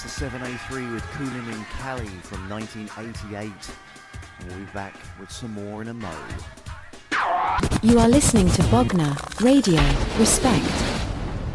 That's the 703 with Coolin and Cali from 1988. And we'll be back with some more in a mo. You are listening to Bogner Radio. Respect.